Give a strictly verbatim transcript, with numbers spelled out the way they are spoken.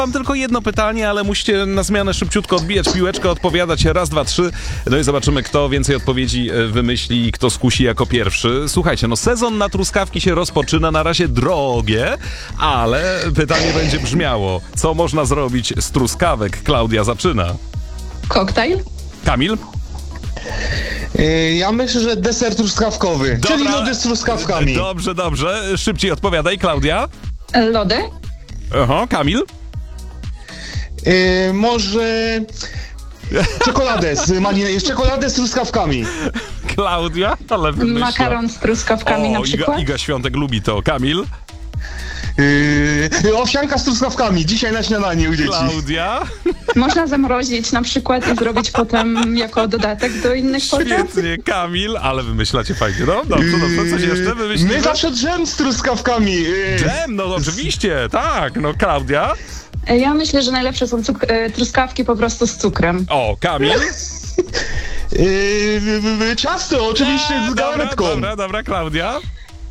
Mam tylko jedno pytanie, ale musicie na zmianę szybciutko odbijać piłeczkę, odpowiadać raz, dwa, trzy. No i zobaczymy, kto więcej odpowiedzi wymyśli i kto skusi jako pierwszy. Słuchajcie, no sezon na truskawki się rozpoczyna, na razie drogie, ale pytanie będzie brzmiało, co można zrobić z truskawek? Klaudia zaczyna. Koktajl? Kamil? Yy, Ja myślę, że deser truskawkowy, Dobra. czyli lody z truskawkami. Dobrze, dobrze. Szybciej odpowiadaj, Klaudia. Lody? Aha, Kamil? Yy, może czekoladę z malin... czekoladę z truskawkami. Klaudia? Ale wymyśla. Makaron z truskawkami o, na Iga, przykład? Iga Świątek lubi to. Kamil? Yy, owsianka z truskawkami, dzisiaj na śniadanie u dzieci. Klaudia? Można zamrozić na przykład i zrobić potem jako dodatek do innych potraw? Świetnie, Kamil, ale wymyślacie fajnie. No, dobrze, dobrze. Coś jeszcze wymyślimy? My zawsze dżem z truskawkami. Yy. Dżem, no oczywiście, tak. No, Klaudia? Ja myślę, że najlepsze są cuk- e, truskawki po prostu z cukrem. O, Kamil? Yy, ciasto, oczywiście A, z dobra, galaretką. Dobra, dobra, Klaudia?